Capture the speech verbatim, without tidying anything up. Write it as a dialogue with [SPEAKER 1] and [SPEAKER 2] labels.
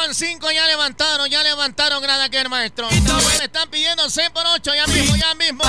[SPEAKER 1] van cinco, ya levantaron, ya levantaron, Grada que el maestro. Me están pidiendo seis por ocho, ya mismo, ya mismo.